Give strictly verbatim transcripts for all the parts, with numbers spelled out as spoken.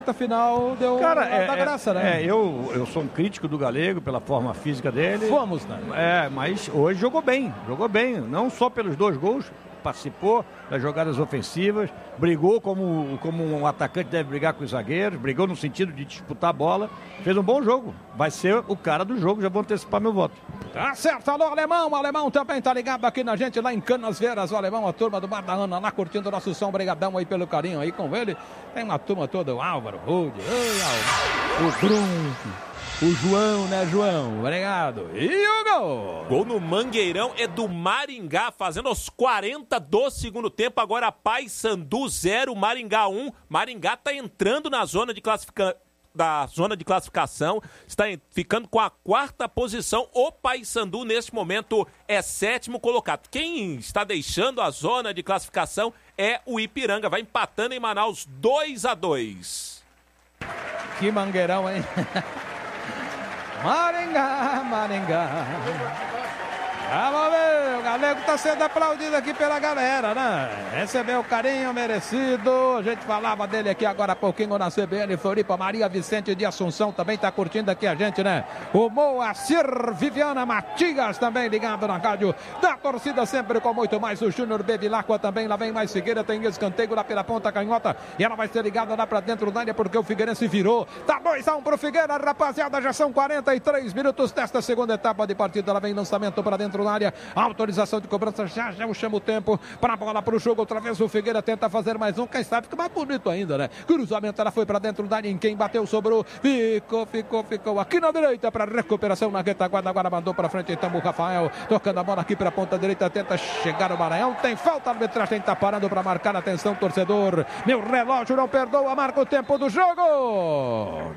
Final deu Cara, da é, graça, né? É, eu, eu sou um crítico do Galego pela forma física dele. Fomos, né? É, mas hoje jogou bem, jogou bem, não só pelos dois gols, participou das jogadas ofensivas, brigou como, como um atacante deve brigar com os zagueiros, brigou no sentido de disputar a bola, fez um bom jogo, vai ser o cara do jogo, já vou antecipar meu voto. Tá certo, alô Alemão, o Alemão também tá ligado aqui na gente lá em Canasvieiras, o Alemão, a turma do Bar da Ana lá curtindo o nosso som, brigadão aí pelo carinho aí com ele, tem uma turma toda, o Álvaro, Rude, o Brum, o João, né, João? Obrigado. E o gol? Gol no Mangueirão é do Maringá, fazendo aos quarenta do segundo tempo. Agora Paysandu zero, Maringá um. Maringá tá entrando na zona de classificação. Da zona de classificação, está ficando com a quarta posição. O Paysandu, neste momento, é sétimo colocado. Quem está deixando a zona de classificação é o Ipiranga. Vai empatando em Manaus dois a dois. Que mangueirão, hein? Maringá, Maringá. Vamos ver, o Galego está sendo aplaudido aqui pela galera, né? Recebeu o carinho merecido. A gente falava dele aqui agora há pouquinho na C B N Floripa. Maria Vicente de Assunção também está curtindo aqui a gente, né? O Moacir Viviana Matias também ligado na rádio da torcida, sempre com muito mais. O Júnior Bevilacqua também, lá vem mais Figueira, tem escanteio lá pela ponta canhota e ela vai ser ligada lá para dentro da área porque o Figueirense virou. Tá dois a um pro Figueira, rapaziada, já são quarenta e três minutos desta segunda etapa de partida. Ela vem lançamento para dentro da área, autorização de cobrança, já já chama o tempo para a bola para o jogo, outra vez o Figueira tenta fazer mais um, quem sabe fica mais bonito ainda, né? Cruzamento, ela foi para dentro da área, em quem bateu, sobrou, ficou, ficou, ficou aqui na direita para recuperação na retaguarda, agora mandou para frente então o Rafael, tocando a bola aqui para a ponta direita, tenta chegar o Maranhão, tem falta, a arbitragem está parando para marcar, atenção torcedor, meu relógio não perdoa, marca o tempo do jogo.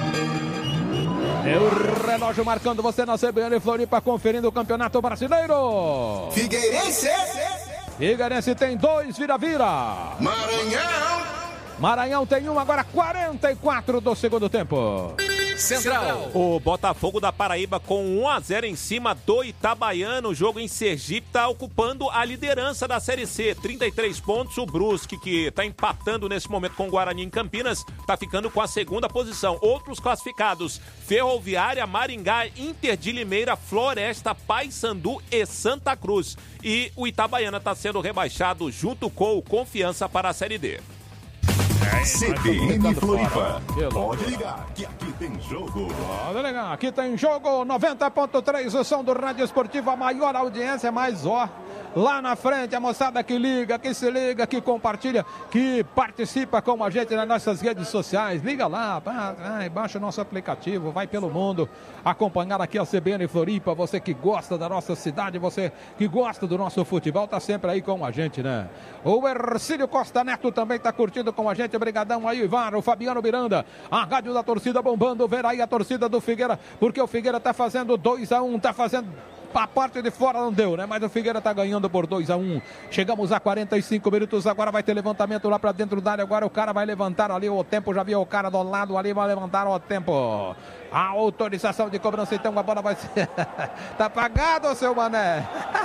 O relógio marcando você na C B N Floripa, conferindo o Campeonato Brasileiro. Figueirense. Figueirense tem dois, vira-vira. Maranhão. Maranhão tem um, agora quarenta e quatro do segundo tempo. Central. O Botafogo da Paraíba com um a zero em cima do Itabaiana. O jogo em Sergipe está ocupando a liderança da Série C. trinta e três pontos. O Brusque, que está empatando nesse momento com o Guarani em Campinas, está ficando com a segunda posição. Outros classificados: Ferroviária, Maringá, Inter de Limeira, Floresta, Paysandu e Santa Cruz. E o Itabaiana está sendo rebaixado junto com o Confiança para a Série D. C B N Floripa. Pode ligar que aqui tem jogo. Pode ligar, aqui tem jogo. noventa ponto três, o som do Rádio Esportivo, a maior audiência, mais ó. Lá na frente, a moçada que liga, que se liga, que compartilha, que participa com a gente nas nossas redes sociais. Liga lá, baixa o nosso aplicativo, vai pelo mundo acompanhar aqui a C B N Floripa. Você que gosta da nossa cidade, você que gosta do nosso futebol, tá sempre aí com a gente, né? O Ercílio Costa Neto também tá curtindo com a gente. Obrigadão aí, Ivar, o Fabiano Miranda, a rádio da torcida bombando. Ver aí a torcida do Figueira, porque o Figueira tá fazendo dois a um, tá fazendo... A parte de fora não deu, né? Mas o Figueira tá ganhando por dois a um. Chegamos a quarenta e cinco minutos. Agora vai ter levantamento lá pra dentro da área. Agora o cara vai levantar ali o tempo. Já viu o cara do lado ali. Vai levantar o tempo. A autorização de cobrança. Então a bola vai ser. Tá apagado, seu mané.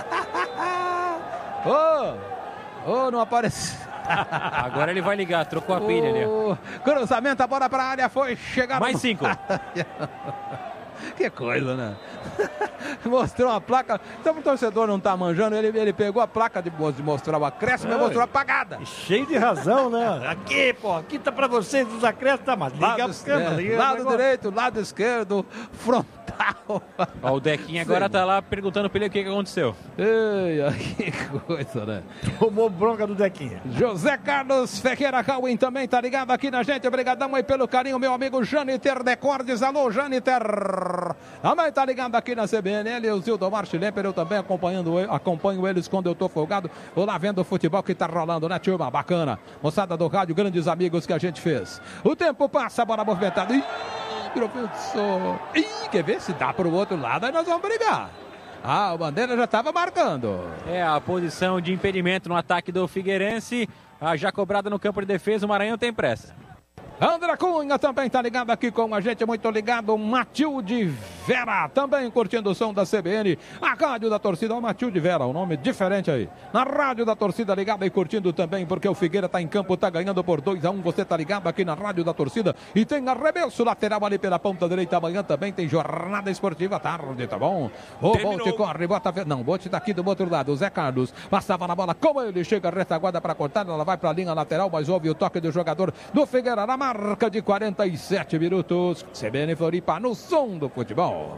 Ô, oh, oh, não apareceu. Agora ele vai ligar. Trocou a pilha ali. Oh, cruzamento, a bola pra área. Foi chegar. Mais no... cinco. Que coisa, né? Mostrou a placa. Então o torcedor não tá manjando. Ele, ele pegou a placa de, de mostrar o acréscimo e mostrou apagada. Cheio de razão, né? Aqui, pô, aqui tá pra vocês os acréscimos, tá, mas liga lado, a câmera, liga lado agora. direito, lado esquerdo, frontal. Ó, o Dequinha agora tá lá perguntando pra ele o que, que aconteceu. Ei, que coisa, né? Tomou bronca do Dequinha. José Carlos Ferreira Cauim também tá ligado aqui na gente. Obrigadão aí pelo carinho, meu amigo Janiter Decordes. Alô, Janiter. Também tá ligado aqui na C B N. Ele e o Zildo Marchilemper, eu também acompanhando, acompanho eles quando eu tô folgado. Vou lá vendo o futebol que tá rolando, né, turma? Bacana. Moçada do rádio, grandes amigos que a gente fez. O tempo passa, a bola movimentada. Ih, professor. Ih, quer ver se dá pro outro lado, aí nós vamos brigar. Ah, o Bandeira já estava marcando. É, a posição de impedimento no ataque do Figueirense. A já cobrada no campo de defesa, o Maranhão tem pressa. André Cunha também tá ligado aqui com a gente, muito ligado. Matilde Vera, também curtindo o som da C B N, a rádio da torcida, o Matilde Vera, um nome diferente aí. Na rádio da torcida ligada e curtindo também, porque o Figueira tá em campo, tá ganhando por dois a um, você tá ligado aqui na rádio da torcida e tem arremesso lateral ali pela ponta direita, amanhã também tem jornada esportiva à tarde, tá bom? O Bote corre, bota, não, o Bote daqui do outro lado, o Zé Carlos, passava na bola, como ele chega, retaguarda para cortar, ela vai para a linha lateral, mas houve o toque do jogador do Figueira na marca de quarenta e sete minutos, C B N Floripa no som do futebol.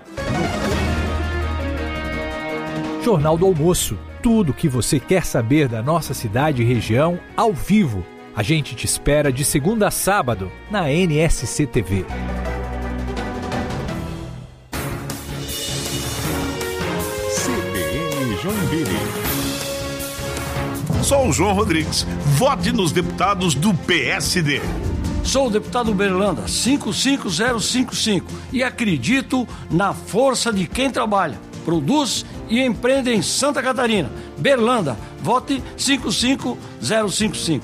Jornal do Almoço, tudo o que você quer saber da nossa cidade e região, ao vivo. A gente te espera de segunda a sábado, na N S C T V. C B N Joinville. Sou o João Rodrigues. Vote nos deputados do P S D. Sou o deputado Berlanda, cinco cinco zero cinco cinco, e acredito na força de quem trabalha, produz e empreende em Santa Catarina. Berlanda, vote cinco cinco zero cinco cinco.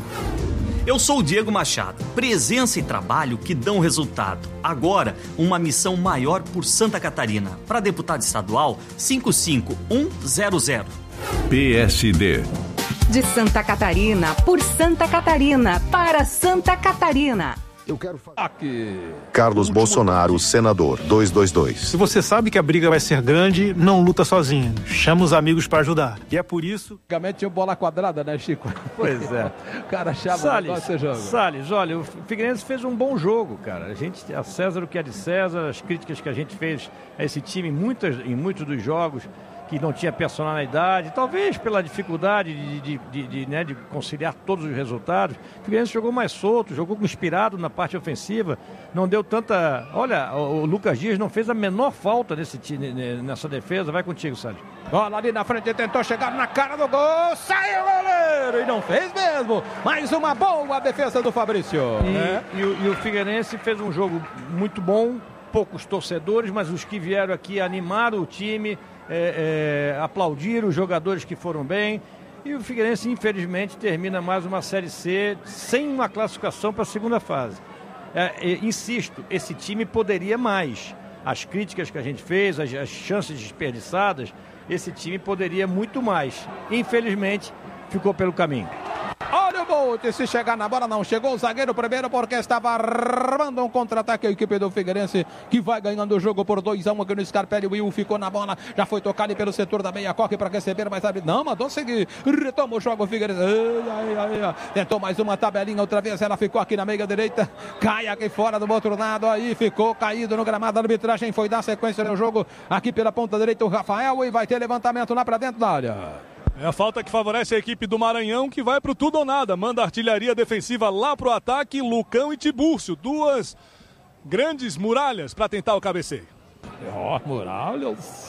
Eu sou o Diego Machado. Presença e trabalho que dão resultado. Agora, uma missão maior por Santa Catarina. Para deputado estadual, cinco cinco um zero zero. P S D. De Santa Catarina, por Santa Catarina, para Santa Catarina. Eu quero falar aqui. Carlos Bolsonaro, senador, duzentos e vinte e dois. Se você sabe que a briga vai ser grande, não luta sozinho. Chama os amigos para ajudar. E é por isso... Antigamente tinha bola quadrada, né, Chico? Pois é. O cara achava Salles, o negócio jogo. Salles, olha, o Figueirense fez um bom jogo, cara. A gente, a César o que é de César, as críticas que a gente fez a esse time em, muitas, em muitos dos jogos, que não tinha personalidade, talvez pela dificuldade de, de, de, de, né, de conciliar todos os resultados. O Figueirense jogou mais solto, jogou inspirado na parte ofensiva, não deu tanta... Olha, o, o Lucas Dias não fez a menor falta nesse, nessa defesa. Vai contigo, Sérgio. Bola ali na frente, tentou chegar na cara do gol, saiu o goleiro e não fez mesmo. Mais uma boa defesa do Fabrício. E, é. e, o, e o Figueirense fez um jogo muito bom, poucos torcedores, mas os que vieram aqui animaram o time, É, é, aplaudir os jogadores que foram bem, e o Figueirense infelizmente termina mais uma Série C sem uma classificação para a segunda fase. É, é, insisto, esse time poderia mais. As críticas que a gente fez, as, as chances desperdiçadas, esse time poderia muito mais. Infelizmente ficou pelo caminho. Olha o Bolt, se chegar na bola, não chegou o zagueiro primeiro porque estava armando um contra-ataque a equipe do Figueirense, que vai ganhando o jogo por dois a um aqui no Scarpelli. O Will ficou na bola, já foi tocado ali pelo setor da meia coque para receber, mas sabe, não, mandou seguir, retoma o jogo o Figueirense, ai, ai, ai, tentou mais uma tabelinha outra vez, ela ficou aqui na meia direita, cai aqui fora do outro lado, aí ficou caído no gramado, a arbitragem foi dar sequência no jogo aqui pela ponta direita o Rafael, e vai ter levantamento lá para dentro da área. É a falta que favorece a equipe do Maranhão, que vai pro tudo ou nada. Manda a artilharia defensiva lá pro ataque, Lucão e Tibúrcio. Duas grandes muralhas para tentar o cabeceio. Ó, oh, muralhas.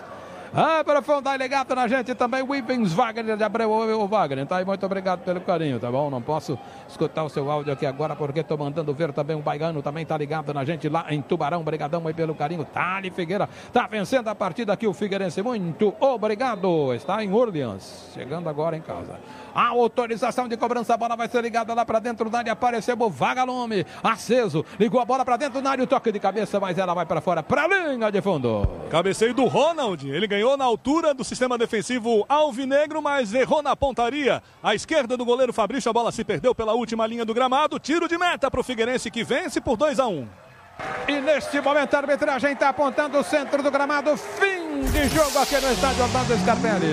Ah, para fundar legado na gente também, o Ivens Wagner de Abreu, o Wagner, tá aí, muito obrigado pelo carinho, tá bom? Não posso escutar o seu áudio aqui agora, porque tô mandando ver também o Baiano, também tá ligado na gente lá em Tubarão, obrigadão aí pelo carinho, Thali Figueira, tá vencendo a partida aqui o Figueirense, muito obrigado, está em Orleans, chegando agora em casa. A autorização de cobrança, a bola vai ser ligada lá para dentro da área, apareceu o Vagalume, aceso, ligou a bola para dentro da área, o toque de cabeça, mas ela vai para fora, pra linha de fundo. Cabeceio do Ronald, ele ganhou Ganhou na altura do sistema defensivo alvinegro, mas errou na pontaria. À esquerda do goleiro Fabrício, a bola se perdeu pela última linha do gramado. Tiro de meta para o Figueirense, que vence por dois a um. E neste momento a arbitragem está apontando o centro do gramado. Fim de jogo aqui no estádio Orlando Scarpelli.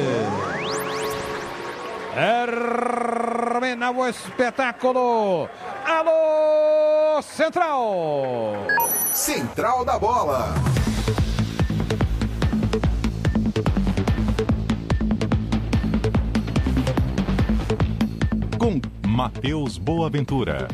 Termina o espetáculo. Alô, Central! Central da Bola. Com Matheus Boaventura.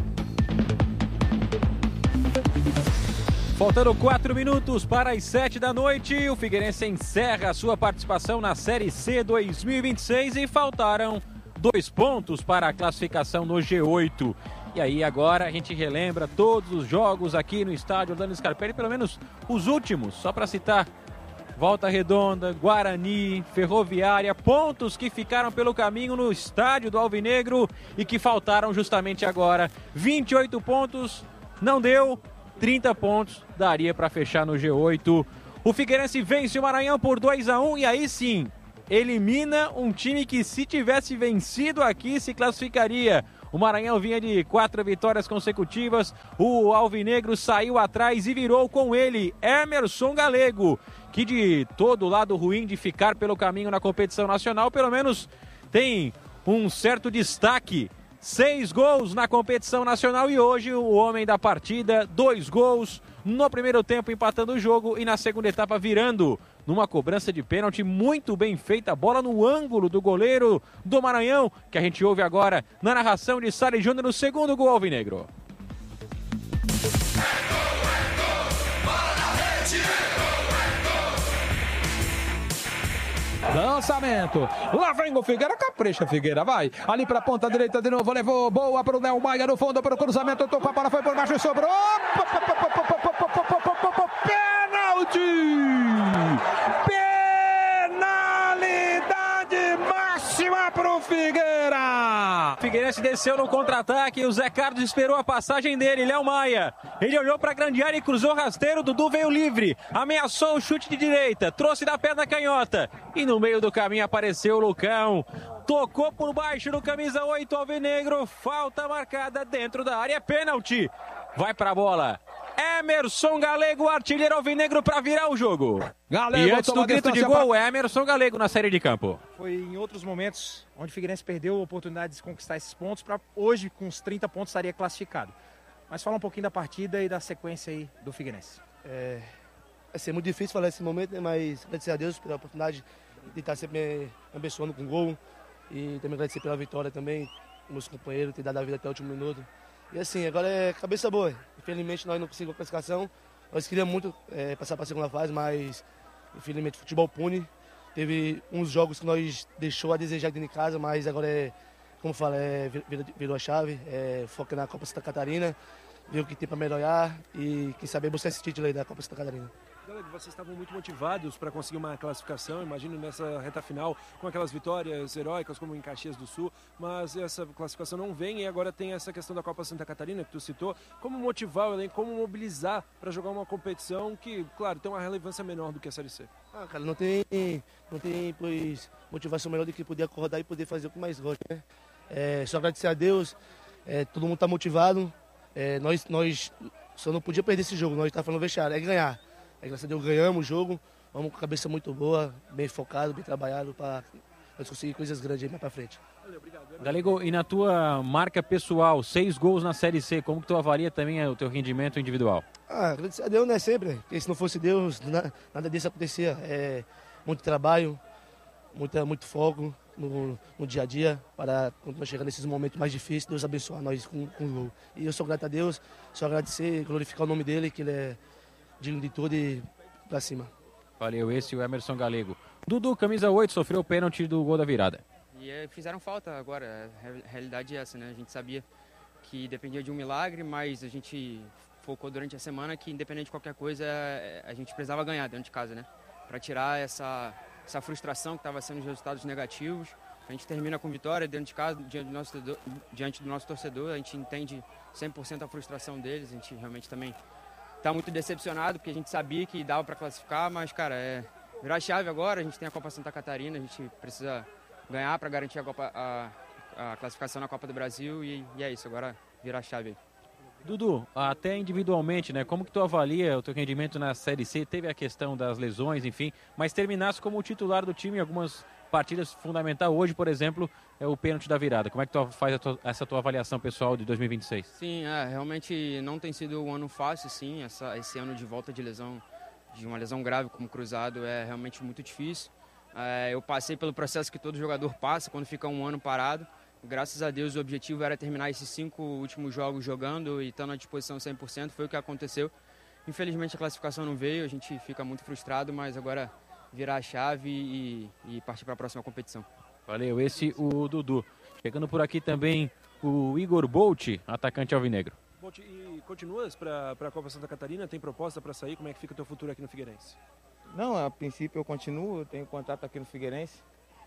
Faltando quatro minutos para as sete da noite, o Figueirense encerra a sua participação na Série C dois mil e vinte e seis e faltaram dois pontos para a classificação no G oito. E aí agora a gente relembra todos os jogos aqui no estádio Orlando Scarpelli, pelo menos os últimos, só para citar: Volta Redonda, Guarani, Ferroviária, pontos que ficaram pelo caminho no estádio do Alvinegro e que faltaram justamente agora. vinte e oito pontos, não deu. trinta pontos, daria para fechar no G oito. O Figueirense vence o Maranhão por dois a um e aí sim, elimina um time que se tivesse vencido aqui se classificaria. O Maranhão vinha de quatro vitórias consecutivas, o Alvinegro saiu atrás e virou com ele Emerson Galego, que de todo lado ruim de ficar pelo caminho na competição nacional, pelo menos tem um certo destaque. Seis gols na competição nacional e hoje o homem da partida, dois gols no primeiro tempo empatando o jogo e na segunda etapa virando numa cobrança de pênalti muito bem feita, a bola no ângulo do goleiro do Maranhão, que a gente ouve agora na narração de Salles Júnior no segundo gol alvinegro. Lançamento, lá vem o Figueira, capricha Figueira, vai, ali pra ponta direita de novo, levou, boa pro Léo Maia no fundo, pro cruzamento, tocou a bola, foi por baixo e sobrou, pênalti, penalidade máxima pro Figueira. Figueirense desceu no contra-ataque, o Zé Carlos esperou a passagem dele, Léo Maia, ele olhou pra grande área e cruzou rasteiro, Dudu veio livre, ameaçou o chute de direita, trouxe da perna canhota e no meio do caminho apareceu o Lucão, tocou por baixo no camisa oito alvinegro, falta marcada dentro da área, pênalti, vai pra bola. Emerson Galego, artilheiro alvinegro para virar o jogo. Galego, e antes do grito de gol, pra... Emerson Galego na saída de campo. Foi em outros momentos onde o Figueirense perdeu a oportunidade de conquistar esses pontos, para hoje, com os trinta pontos, estaria classificado. Mas fala um pouquinho da partida e da sequência aí do Figueirense. É, vai ser muito difícil falar nesse momento, né? Mas agradecer a Deus pela oportunidade de estar sempre me abençoando com gol. E também agradecer pela vitória também, meus companheiros, ter dado a vida até o último minuto. E assim, agora é cabeça boa. Infelizmente nós não conseguimos a classificação. Nós queríamos muito é, passar para a segunda fase, mas infelizmente o futebol pune. Teve uns jogos que nós deixou a desejar dentro de casa, mas agora é, como fala, é, virou, virou a chave, é, foca na Copa Santa Catarina, ver o que tem para melhorar e quem sabe buscar esse título aí da Copa Santa Catarina. Galego, vocês estavam muito motivados para conseguir uma classificação, imagino nessa reta final, com aquelas vitórias heróicas como em Caxias do Sul, mas essa classificação não vem e agora tem essa questão da Copa Santa Catarina que tu citou. Como motivar o elenco, como mobilizar para jogar uma competição que, claro, tem uma relevância menor do que a Série C? Ah, cara, não tem, não tem pois, motivação melhor do que poder acordar e poder fazer o que mais gosta, né? É, só agradecer a Deus, é, todo mundo está motivado, é, nós, nós só não podia perder esse jogo, nós estávamos falando vestiário, é ganhar. Aí, graças a Deus, ganhamos o jogo, vamos com a cabeça muito boa, bem focado, bem trabalhado para nós conseguir coisas grandes aí mais para frente. Valeu, obrigado. Galego, e na tua marca pessoal, seis gols na Série C, como que tu avalia também o teu rendimento individual? Ah, agradecer a Deus, né, sempre, porque se não fosse Deus, nada disso acontecia. É muito trabalho, muita, muito foco no, no dia a dia, para quando nós chegamos nesses momentos mais difíceis, Deus abençoar nós com, com o gol. E eu sou grato a Deus, só agradecer, glorificar o nome dele, que ele é digno de tudo e pra cima. Valeu, esse é o Emerson Galego. Dudu, camisa oito, sofreu o pênalti do gol da virada. E é, fizeram falta agora, a realidade é essa, né? A gente sabia que dependia de um milagre, mas a gente focou durante a semana que independente de qualquer coisa, a gente precisava ganhar dentro de casa, né? Para tirar essa, essa frustração que estava sendo os resultados negativos. A gente termina com vitória dentro de casa, diante do nosso, diante do nosso torcedor, a gente entende cem por cento a frustração deles, a gente realmente também tá muito decepcionado, porque a gente sabia que dava para classificar, mas, cara, é virar a chave agora, a gente tem a Copa Santa Catarina, a gente precisa ganhar para garantir a, Copa, a, a classificação na Copa do Brasil e, e é isso, agora virar a chave aí. Dudu, até individualmente, né, como que tu avalia o teu rendimento na Série C? Teve a questão das lesões, enfim, mas terminasse como titular do time em algumas partidas fundamental. Hoje, por exemplo, é o pênalti da virada. Como é que tu faz a tua, essa tua avaliação pessoal de dois mil e vinte e seis? Sim, é, realmente não tem sido um ano fácil, sim. Essa, esse ano de volta de lesão, de uma lesão grave como cruzado, é realmente muito difícil. É, eu passei pelo processo que todo jogador passa quando fica um ano parado. Graças a Deus o objetivo era terminar esses cinco últimos jogos jogando e estando à disposição cem por cento. Foi o que aconteceu. Infelizmente a classificação não veio, a gente fica muito frustrado, mas agora virar a chave e, e partir para a próxima competição. Valeu, esse o Dudu. Chegando por aqui também o Igor Bolt, atacante alvinegro. Bolt, e continuas para a Copa Santa Catarina? Tem proposta para sair? Como é que fica o teu futuro aqui no Figueirense? Não, a princípio eu continuo, eu tenho contato aqui no Figueirense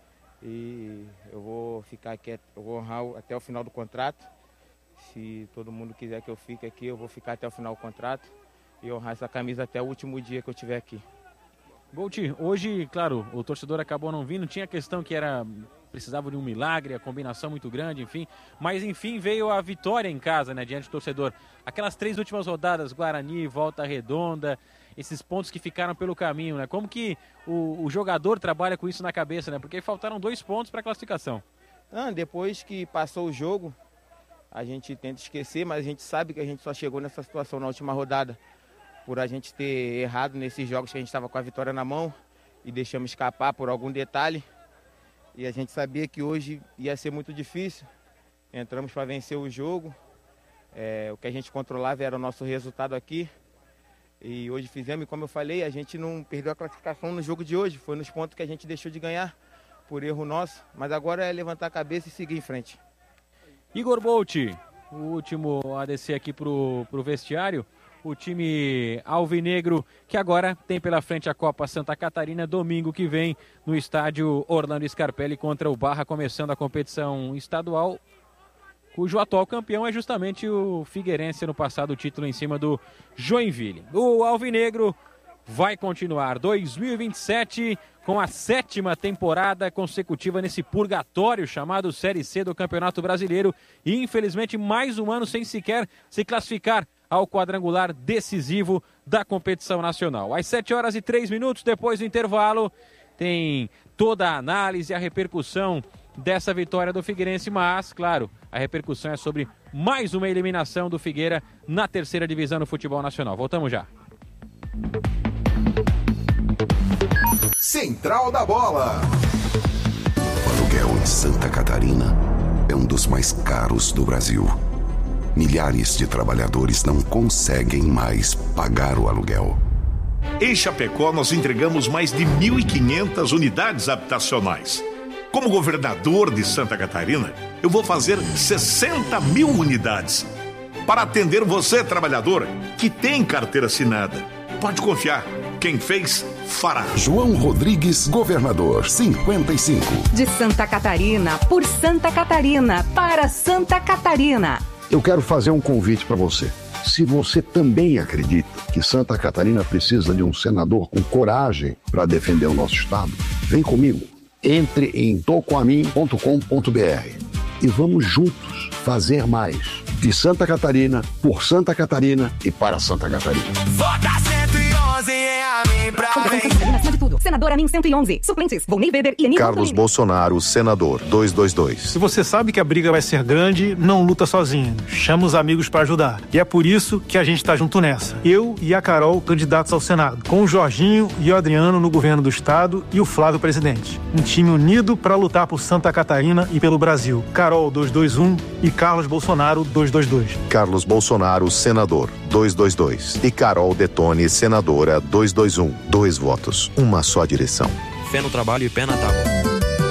e eu vou ficar aqui, eu vou honrar até o final do contrato. Se todo mundo quiser que eu fique aqui, eu vou ficar até o final do contrato. e honrar essa camisa até o último dia que eu estiver aqui. Bolt, hoje, claro, o torcedor acabou não vindo, tinha a questão que era, precisava de um milagre, a combinação muito grande, enfim, mas enfim veio a vitória em casa, né, diante do torcedor. Aquelas três últimas rodadas, Guarani, Volta Redonda, esses pontos que ficaram pelo caminho, né, como que o, o jogador trabalha com isso na cabeça, né, porque faltaram dois pontos para a classificação. Ah, depois que passou o jogo, a gente tenta esquecer, mas a gente sabe que a gente só chegou nessa situação na última rodada, por a gente ter errado nesses jogos que a gente estava com a vitória na mão e deixamos escapar por algum detalhe. E a gente sabia que hoje ia ser muito difícil. Entramos para vencer o jogo. É, o que a gente controlava era o nosso resultado aqui. E hoje fizemos, e como eu falei, a gente não perdeu a classificação no jogo de hoje. Foi nos pontos que a gente deixou de ganhar, por erro nosso. Mas agora é levantar a cabeça e seguir em frente. Igor Bolt, o último a descer aqui para o vestiário. O time alvinegro, que agora tem pela frente a Copa Santa Catarina, domingo que vem, no estádio Orlando Scarpelli contra o Barra, começando a competição estadual, cujo atual campeão é justamente o Figueirense, no passado, o título em cima do Joinville. O alvinegro vai continuar dois mil e vinte e sete com a sétima temporada consecutiva nesse purgatório chamado Série C do Campeonato Brasileiro e, infelizmente, mais um ano sem sequer se classificar ao quadrangular decisivo da competição nacional. Às sete horas e três minutos, depois do intervalo, tem toda a análise e a repercussão dessa vitória do Figueirense, mas, claro, a repercussão é sobre mais uma eliminação do Figueira na terceira divisão do futebol nacional. Voltamos já. Central da Bola. O aluguel em Santa Catarina é um dos mais caros do Brasil. Milhares de trabalhadores não conseguem mais pagar o aluguel. Em Chapecó, nós entregamos mais de mil e quinhentas unidades habitacionais. Como governador de Santa Catarina, eu vou fazer sessenta mil unidades para atender você, trabalhador, que tem carteira assinada. Pode confiar, quem fez, fará. João Rodrigues, governador, cinquenta e cinco. De Santa Catarina, por Santa Catarina, para Santa Catarina. Eu quero fazer um convite para você. Se você também acredita que Santa Catarina precisa de um senador com coragem para defender o nosso estado, vem comigo. Entre em tocoamin ponto com ponto br e vamos juntos fazer mais. De Santa Catarina, por Santa Catarina e para Santa Catarina. Vota cento e onze em Amin pra mim. Acima de tudo. Senador Amin cento e onze. Suplentes, Volney Weber e Aníbal Carlos Bolsonaro, senador, duzentos e vinte e dois. Se você sabe que a briga vai ser grande, não luta sozinho. Chama os amigos para ajudar. E é por isso que a gente tá junto nessa. Eu e a Carol, candidatos ao Senado. Com o Jorginho e o Adriano no governo do estado e o Flávio presidente. Um time unido para lutar por Santa Catarina e pelo Brasil. Carol, duzentos e vinte e um e Carlos Bolsonaro, duzentos e vinte e dois. Carlos Bolsonaro, senador, duzentos e vinte e dois. E Carol Detone, senadora, duzentos e vinte e um. Dois votos, uma só direção. Fé no trabalho e pé na tábua.